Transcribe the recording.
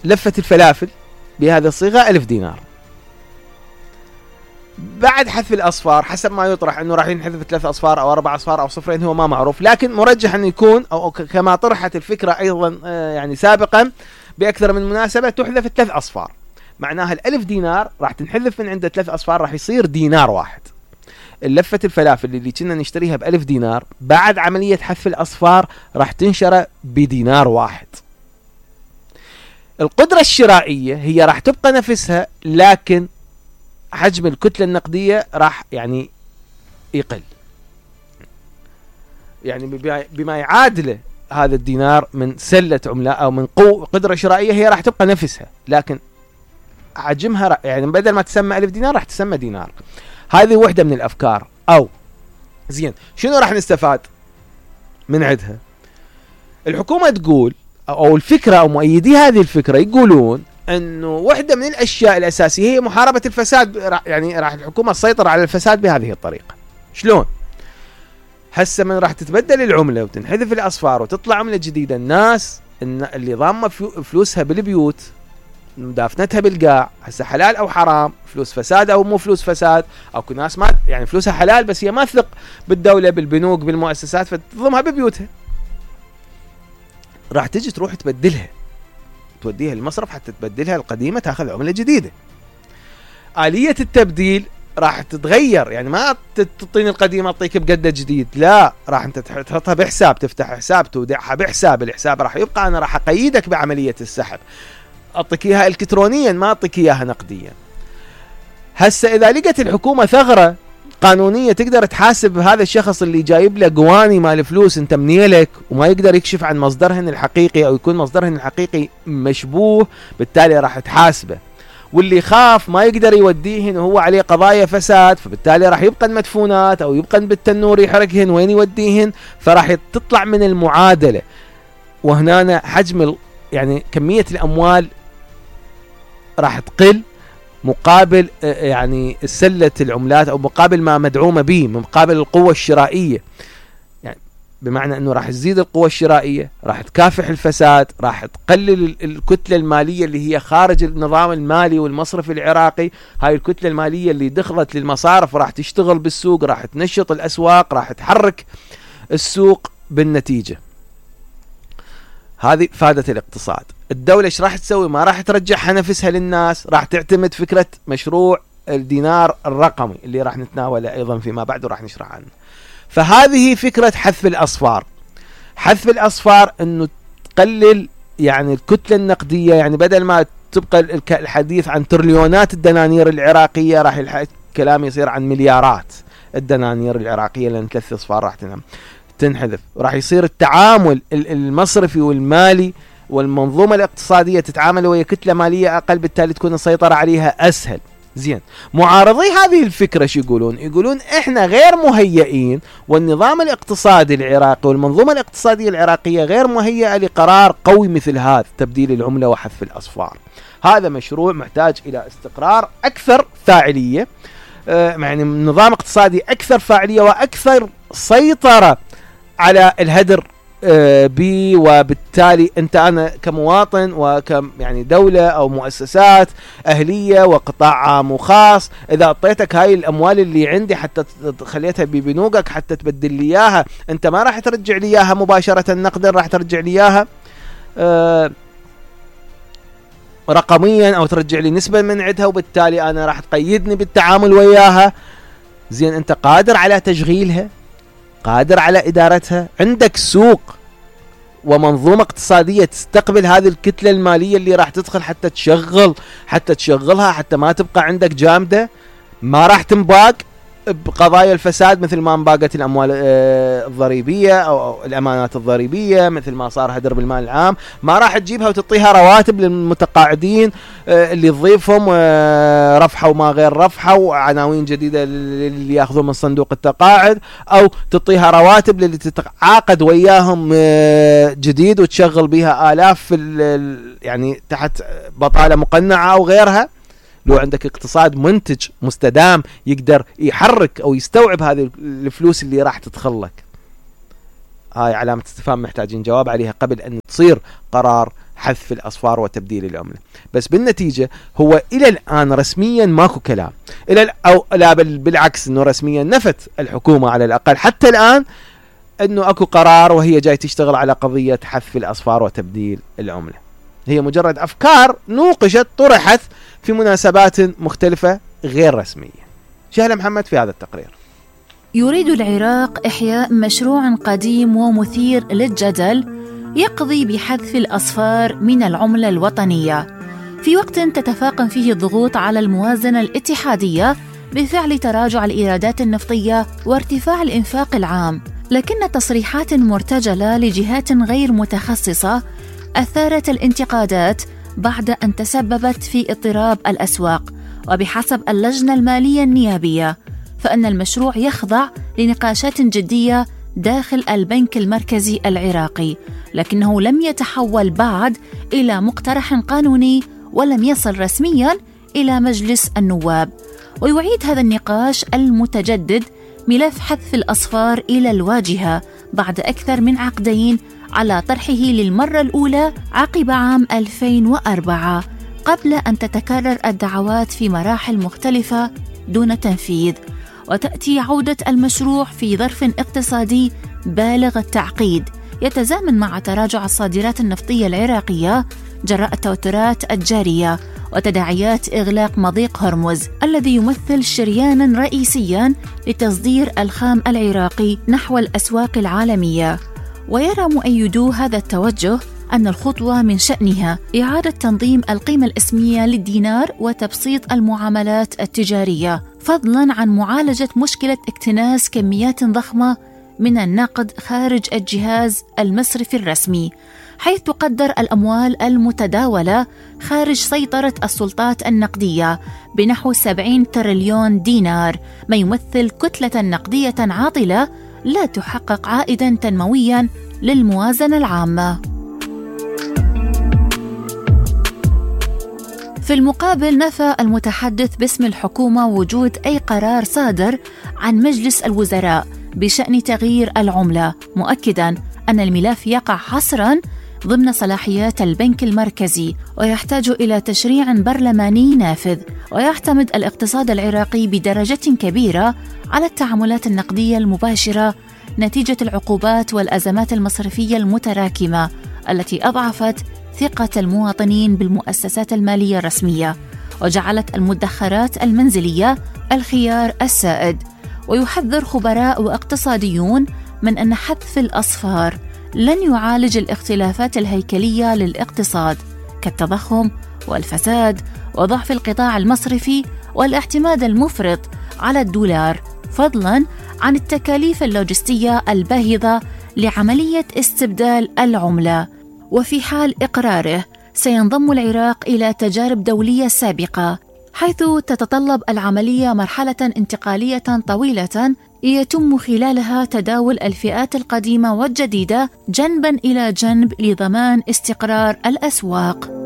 لفة الفلافل بهذه الصيغة 1000 دينار. بعد حذف الأصفار حسب ما يطرح أنه راح ينحذف 3 أصفار أو 4 أصفار أو صفرين، هو ما معروف، لكن مرجح أن يكون أو كما طرحت الفكرة أيضا يعني سابقا بأكثر من مناسبة تحذف 3 أصفار. معناها 1000 دينار راح تنحذف من عنده 3 أصفار، راح يصير دينار واحد. اللفة الفلافل اللي كنا نشتريها ب1000 دينار بعد عملية حذف الأصفار راح تنشر بدينار واحد. القدرة الشرائية هي راح تبقى نفسها، لكن حجم الكتلة النقدية راح يعني يقل، يعني بما يعادله هذا الدينار من سلة عملة أو من قدرة شرائية، هي راح تبقى نفسها، لكن حجمها يعني بدل ما تسمى 1000 دينار راح تسمى دينار. هذه وحدة من الأفكار. أو زين، شنو راح نستفاد من عندها؟ الحكومة تقول أو الفكرة أو مؤيدي هذه الفكرة يقولون أنه واحدة من الأشياء الأساسية هي محاربة الفساد، يعني راح الحكومة تسيطر على الفساد بهذه الطريقة. شلون؟ هسه من راح تتبدل العملة وتنحذف الأصفار وتطلع عملة جديدة، الناس اللي ضامة فلوسها بالبيوت دافنتها بالقاع، هسه حلال أو حرام، فلوس فساد أو مو فلوس فساد، أو كل ناس ما يعني فلوسها حلال بس هي ما تثق بالدولة بالبنوك بالمؤسسات فتضمها ببيوتها، راح تجي تروح تبدلها، توديها المصرف حتى تبدلها القديمة تاخذ عملة جديدة. آلية التبديل راح تتغير، يعني ما تعطيني القديمة اعطيك بقدة جديد، لا، راح انت تحطها بحساب، تفتح حساب تودعها بحساب، الحساب راح يبقى انا راح اقيدك بعملية السحب، اعطيك اياها الكترونيا ما اعطيك اياها نقديا. هسه اذا لقت الحكومة ثغرة قانونية تقدر تحاسب هذا الشخص اللي جايب له قواني مال فلوس انت منيلك وما يقدر يكشف عن مصدرهن الحقيقي او يكون مصدرهن الحقيقي مشبوه، بالتالي راح تحاسبه. واللي خاف ما يقدر يوديهن وهو عليه قضايا فساد، فبالتالي راح يبقى مدفونات او يبقى بالتنور يحرقهن، وين يوديهن؟ فراح تطلع من المعادلة، وهنا حجم يعني كمية الاموال راح تقل مقابل يعني السلة العملات او مقابل ما مدعومة به، مقابل القوة الشرائية، يعني بمعنى انه راح تزيد القوة الشرائية، راح تكافح الفساد، راح تقلل الكتلة المالية اللي هي خارج النظام المالي والمصرفي العراقي. هاي الكتلة المالية اللي دخلت للمصارف راح تشتغل بالسوق، راح تنشط الاسواق، راح تحرك السوق بالنتيجة. هذه فائدة الاقتصاد. الدولة ايش راح تسوي؟ ما راح ترجعها نفسها للناس، راح تعتمد فكرة مشروع الدينار الرقمي اللي راح نتناوله ايضا فيما بعد وراح نشرح عنه. فهذه فكرة حذف الأصفار. حذف الأصفار انه تقلل يعني الكتلة النقدية، يعني بدل ما تبقى الحديث عن تريليونات الدنانير العراقية راح الكلام يصير عن مليارات الدنانير العراقية، لأن 3 أصفار راح تنحذف، راح يصير التعامل المصرفي والمالي والمنظومة الاقتصادية تتعامل وهي كتلة مالية أقل، بالتالي تكون السيطرة عليها أسهل. زين، معارضي هذه الفكرة شو يقولون؟ يقولون احنا غير مهيئين، والنظام الاقتصادي العراقي والمنظومة الاقتصادية العراقية غير مهيئة لقرار قوي مثل هذا، تبديل العملة وحذف الأصفار. هذا مشروع محتاج إلى استقرار أكثر فاعلية، يعني نظام اقتصادي أكثر فاعلية وأكثر سيطرة على الهدر بي، وبالتالي أنا كمواطن يعني دولة أو مؤسسات أهلية وقطاع عام وخاص، إذا أعطيتك هاي الأموال اللي عندي حتى خليتها ببنوكك حتى تبدل لي إياها، أنت ما راح ترجع لي إياها مباشرة نقدا، راح ترجع لي إياها رقميا أو ترجع لي نسبة من عندها، وبالتالي أنا راح تقيدني بالتعامل وياها. زين، أنت قادر على تشغيلها، قادر على إدارتها، عندك سوق ومنظومة اقتصادية تستقبل هذه الكتلة المالية اللي راح تدخل حتى تشغلها، حتى ما تبقى عندك جامدة، ما راح تنباق بقضايا الفساد مثل ما انباقت الأموال الضريبية أو الأمانات الضريبية، مثل ما صار هدر بالمال العام، ما راح تجيبها وتعطيها رواتب للمتقاعدين اللي تضيفهم رفحة وما غير رفحة وعناوين جديدة اللي ياخذون من صندوق التقاعد، أو تعطيها رواتب للي تتعاقد وياهم جديد وتشغل بها آلاف يعني تحت بطالة مقنعة أو غيرها. لو عندك اقتصاد منتج مستدام يقدر يحرك أو يستوعب هذه الفلوس اللي راح تدخلك. هاي علامة استفهام محتاجين جواب عليها قبل أن تصير قرار حذف الأصفار وتبديل العملة. بس بالنتيجة هو إلى الآن رسميا ماكو كلام، أو لا بل بالعكس، أنه رسميا نفت الحكومة على الأقل حتى الآن أنه أكو قرار وهي جاي تشتغل على قضية حذف الأصفار وتبديل العملة. هي مجرد أفكار نوقشت طرحت في مناسبات مختلفة غير رسمية. شهلة محمد في هذا التقرير. يريد العراق إحياء مشروع قديم ومثير للجدل يقضي بحذف الأصفار من العملة الوطنية في وقت تتفاقم فيه الضغوط على الموازنة الاتحادية بفعل تراجع الإيرادات النفطية وارتفاع الإنفاق العام. لكن تصريحات مرتجلة لجهات غير متخصصة أثارت الانتقادات بعد أن تسببت في اضطراب الأسواق. وبحسب اللجنة المالية النيابية فإن المشروع يخضع لنقاشات جدية داخل البنك المركزي العراقي، لكنه لم يتحول بعد إلى مقترح قانوني ولم يصل رسمياً إلى مجلس النواب. ويعيد هذا النقاش المتجدد ملف حذف الأصفار إلى الواجهة بعد أكثر من عقدين على طرحه للمرة الأولى عقب عام 2004 قبل أن تتكرر الدعوات في مراحل مختلفة دون تنفيذ. وتأتي عودة المشروع في ظرف اقتصادي بالغ التعقيد يتزامن مع تراجع الصادرات النفطية العراقية جراء التوترات الجارية وتداعيات إغلاق مضيق هرمز الذي يمثل شرياناً رئيسياً لتصدير الخام العراقي نحو الأسواق العالمية. ويرى مؤيدو هذا التوجه أن الخطوة من شأنها إعادة تنظيم القيمة الإسمية للدينار وتبسيط المعاملات التجارية، فضلاً عن معالجة مشكلة اكتناز كميات ضخمة من النقد خارج الجهاز المصرفي الرسمي، حيث تقدر الأموال المتداولة خارج سيطرة السلطات النقدية بنحو 70 تريليون دينار، ما يمثل كتلة نقدية عاطلة لا تحقق عائداً تنموياً للموازنة العامة. في المقابل نفى المتحدث باسم الحكومة وجود أي قرار صادر عن مجلس الوزراء بشأن تغيير العملة، مؤكداً أن الملف يقع حصراً ضمن صلاحيات البنك المركزي ويحتاج إلى تشريع برلماني نافذ. ويعتمد الاقتصاد العراقي بدرجة كبيرة على التعاملات النقدية المباشرة نتيجة العقوبات والأزمات المصرفية المتراكمة التي أضعفت ثقة المواطنين بالمؤسسات المالية الرسمية وجعلت المدخرات المنزلية الخيار السائد. ويحذر خبراء واقتصاديون من أن حذف الأصفار لن يعالج الاختلافات الهيكلية للاقتصاد كالتضخم والفساد وضعف القطاع المصرفي والاعتماد المفرط على الدولار، فضلاً عن التكاليف اللوجستية الباهظة لعملية استبدال العملة. وفي حال إقراره سينضم العراق إلى تجارب دولية سابقة، حيث تتطلب العملية مرحلة انتقالية طويلة يتم خلالها تداول الفئات القديمة والجديدة جنباً إلى جنب لضمان استقرار الأسواق.